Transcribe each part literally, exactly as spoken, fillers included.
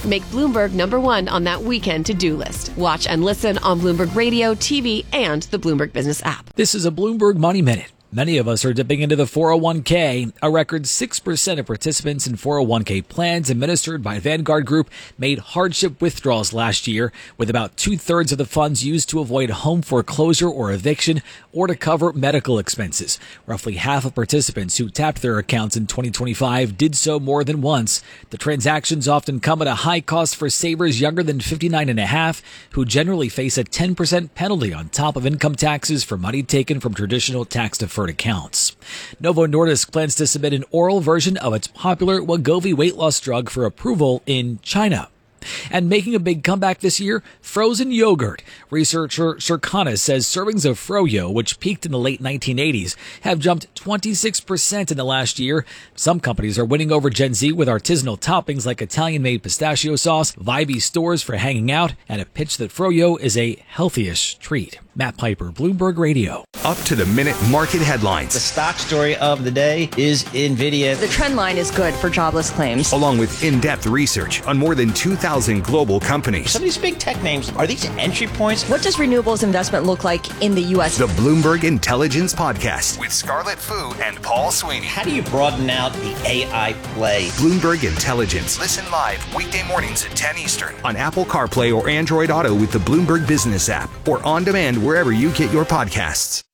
Make Bloomberg number one on that weekend to-do list. Watch and listen on Bloomberg Radio, T V, and the Bloomberg Business app. This is a Bloomberg Money Minute. Many of us are dipping into the four oh one k. A record six percent of participants in four oh one k plans administered by Vanguard Group made hardship withdrawals last year, with about two-thirds of the funds used to avoid home foreclosure or eviction or to cover medical expenses. Roughly half of participants who tapped their accounts in twenty twenty-five did so more than once. The transactions often come at a high cost for savers younger than fifty-nine and a half, who generally face a ten percent penalty on top of income taxes for money taken from traditional tax-deferred accounts. Novo Nordisk plans to submit an oral version of its popular Wegovy weight loss drug for approval in China. And making a big comeback this year, frozen yogurt. Researcher Circana says servings of Froyo, which peaked in the late nineteen eighties, have jumped twenty-six percent in the last year. Some companies are winning over Gen Z with artisanal toppings like Italian-made pistachio sauce, vibey stores for hanging out, and a pitch that Froyo is a healthy-ish treat. Matt Piper, Bloomberg Radio. Up to the minute market headlines. The stock story of the day is NVIDIA. The trend line is good for jobless claims. Along with in-depth research on more than two thousand global companies. Some of these big tech names, are these entry points? What does renewables investment look like in the U S? The Bloomberg Intelligence Podcast with Scarlett Fu and Paul Sweeney. How do you broaden out the A I play? Bloomberg Intelligence. Listen live weekday mornings at ten Eastern on Apple CarPlay or Android Auto with the Bloomberg Business app or on demand wherever you get your podcasts.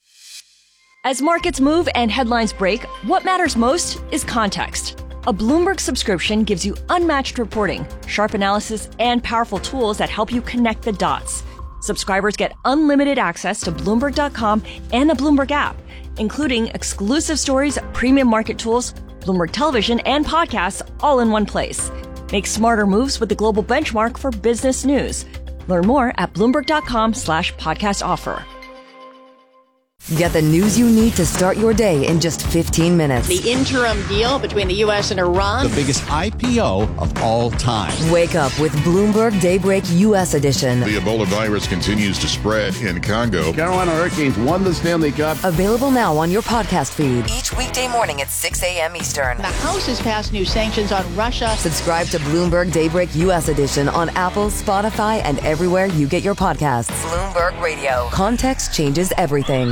As markets move and headlines break, what matters most is context. A Bloomberg subscription gives you unmatched reporting, sharp analysis, and powerful tools that help you connect the dots. Subscribers get unlimited access to Bloomberg dot com and the Bloomberg app, including exclusive stories, premium market tools, Bloomberg Television, and podcasts all in one place. Make smarter moves with the global benchmark for business news. Learn more at Bloomberg dot com slash podcast offer. Get the news you need to start your day in just fifteen minutes. The interim deal between the U S and Iran. The biggest I P O of all time. Wake up with Bloomberg Daybreak U S Edition. The Ebola virus continues to spread in Congo. Carolina Hurricanes won the Stanley Cup. Available now on your podcast feed. Each weekday morning at six a.m. Eastern. The House has passed new sanctions on Russia. Subscribe to Bloomberg Daybreak U S Edition on Apple, Spotify, and everywhere you get your podcasts. Bloomberg Radio. Context changes everything.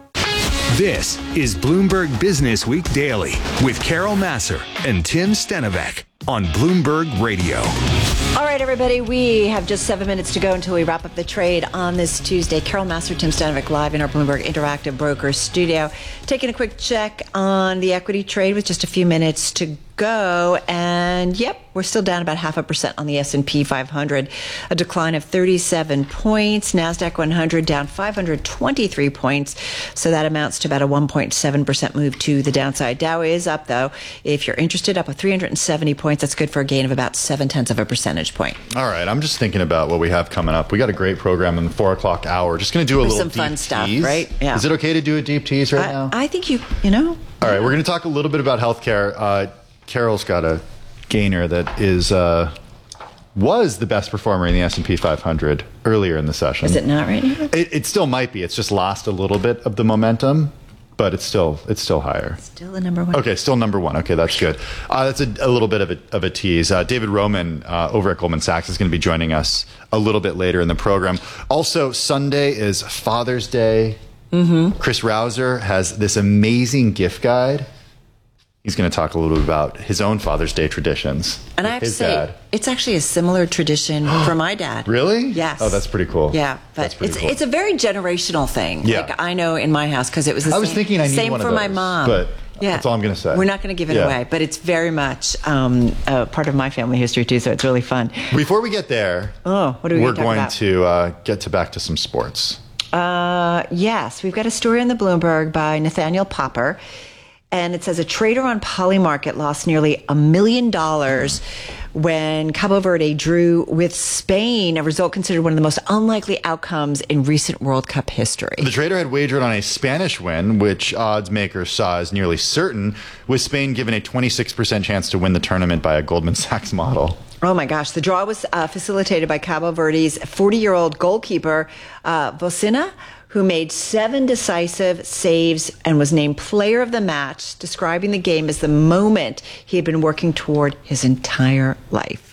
This is Bloomberg Business Week Daily with Carol Massar and Tim Stenovec on Bloomberg Radio. All right, everybody, we have just seven minutes to go until we wrap up the trade on this Tuesday. Carol Massar, Tim Stenovec live in our Bloomberg Interactive Brokers studio. Taking a quick check on the equity trade with just a few minutes to go. And yep, we're still down about half a percent on the S and P five hundred, a decline of thirty-seven points. NASDAQ one hundred down five hundred twenty-three points. So that amounts to about a one point seven percent move to the downside. Dow is up, though. If you're interested, up with three hundred seventy points. That's good for a gain of about seven tenths of a percentage point. All right. I'm just thinking about what we have coming up. We got a great program in the four o'clock hour. Just going to do a There's little some fun deep stuff, tease. right? Yeah. Is it okay to do a deep tease right I, now? I think you, you know. All right. We're going to talk a little bit about healthcare. Uh, Carol's got a gainer that is uh, was the best performer in the S and P five hundred earlier in the session. Is it not right now? It, it still might be. It's just lost a little bit of the momentum, but it's still it's still higher. Still the number one. Okay, still number one. Okay, that's good. Uh, that's a, a little bit of a, of a tease. Uh, David Roman uh, over at Goldman Sachs is going to be joining us a little bit later in the program. Also, Sunday is Father's Day. Mm-hmm. Chris Rouser has this amazing gift guide. He's going to talk a little bit about his own Father's Day traditions. And I have to his say, dad. it's actually a similar tradition for my dad. Really? Yes. Oh, that's pretty cool. Yeah, but it's cool. it's a very generational thing. Yeah. Like I know in my house because it was the I was same, thinking I need same one for of my those, mom. but yeah. that's all I'm going to say. We're not going to give it Yeah. away, but it's very much um, a part of my family history too, so it's really fun. Before we get there, oh, what are we we're gonna talk going about? to uh, get to back to some sports. Uh, yes, we've got a story in the Bloomberg by Nathaniel Popper. And it says a trader on Polymarket lost nearly a million dollars when Cabo Verde drew with Spain, a result considered one of the most unlikely outcomes in recent World Cup history. The trader had wagered on a Spanish win, which odds makers saw as nearly certain, with Spain given a twenty-six percent chance to win the tournament by a Goldman Sachs model. Oh, my gosh. The draw was uh, facilitated by Cabo Verde's forty-year-old goalkeeper, uh, Vocina, who made seven decisive saves and was named player of the match, describing the game as the moment he had been working toward his entire life.